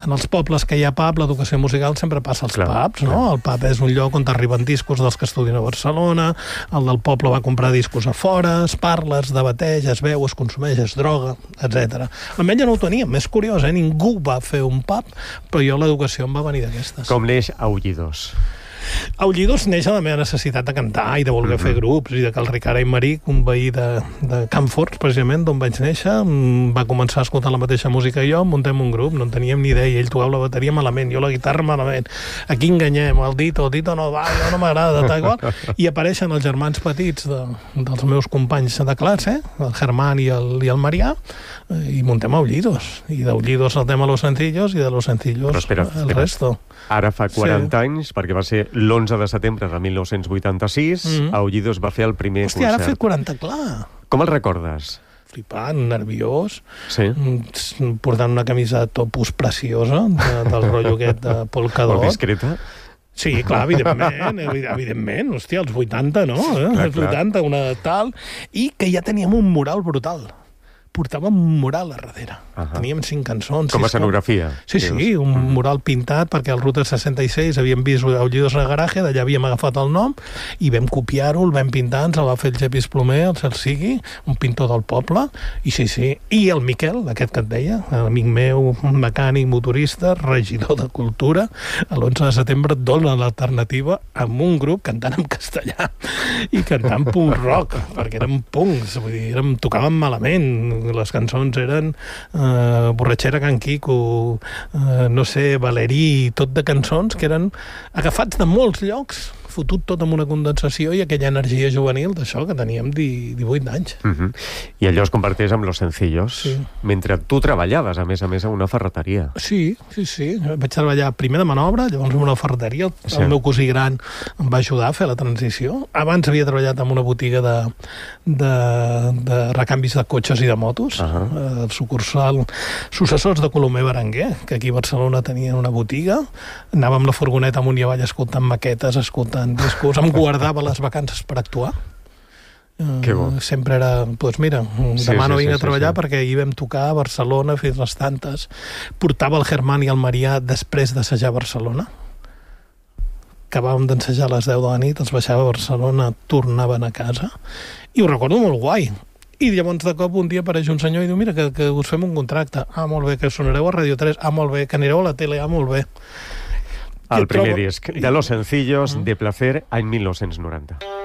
en els pobles que hi ha pub, l'educació musical sempre passa als pubs, no? El pub és un lloc on arriben discos dels que estudien a Barcelona, el del poble va comprar discos a fora, es parla, es debateix, es veu, es consumeix, es droga, etc. Almenys ja no ho teníem, és curiós, ningú va fer un pub, però jo l'educació em va venir d'aquestes. Com neix Aullidos? Aullidos neix a la meva necessitat de cantar i de voler fer grups, i de que el Ricard Aymeric, un veí de Campforts, precisament, d'on vaig néixer, va començar a escoltar la mateixa música que jo, muntem un grup, no en teníem ni idea, ell tocava la bateria malament, jo la guitarra malament, aquí enganyem, el Dito no va, jo no m'agrada, tal igual, i apareixen els germans petits dels meus companys de classe, el Germán i el Marià, i muntem Aullidos, i d'Aullidos saltem a Los Sencillos, i de Los Sencillos el resto. Ara fa 40 anys, perquè va ser l'11 de setembre de 1986, Aullidos va fer el primer concert. Hòstia, ara ha fet 40, clar. Com el recordes? Flipant, nerviós, portant una camisa de topus preciosa, del rotllo aquest de polkadot. Molt discreta? Sí, clar, evidentment. Hòstia, els 80, no? Els 80, una tal... I que ja teníem un mural brutal. Portàvem un mural a darrere. Teníem 5 cançons. Com a escenografia? Sí, un mural pintat, perquè al Ruta 66 havíem vist Aullidos en el garatge, d'allà havíem agafat el nom, i vam copiar-ho, el vam pintar, ens el va fer el Gepis Plomer, el Cersigui, un pintor del poble, i i el Miquel, aquest que et deia, amic meu, mecànic, motorista, regidor de cultura, l'11 de setembre et dona l'alternativa amb un grup cantant en castellà i cantant punk rock, perquè érem punks, vull dir, tocàvem malament, les cançons eren Borratxera Can Quico, no sé, Valerí, tot de cançons que eren agafats de molts llocs, fotut tot amb una condensació i aquella energia juvenil d'això que teníem 18 anys. I allò es converteix en Los Sencillos, mentre tu treballaves, a més, a una ferreteria. Sí. Vaig treballar primer de manobra, llavors en una ferreteria. El meu cosí gran em va ajudar a fer la transició. Abans havia treballat en una botiga de recanvis de cotxes i de motos, el successors de Colomer Berenguer, que aquí a Barcelona tenien una botiga. Anàvem la furgoneta amunt i avall escoltant maquetes, escoltant discos, em guardava les vacances per actuar. Que bo. Sempre era, doncs mira, demà no vinc a treballar perquè hi vam tocar a Barcelona fins les tantes. Portava el Germán i el Marià després d'assajar a Barcelona. Acabàvem d'ensejar a les 10 de la nit, els baixava a Barcelona, tornaven a casa, i ho recordo molt guai. I llavors de cop un dia apareix un senyor i diu, mira, que us fem un contracte. Ah, molt bé, que sonareu a Radio 3. Ah, molt bé, que anireu a la tele. Ah, molt bé. El primer disc de Los Sencillos, de Placer, any 1990.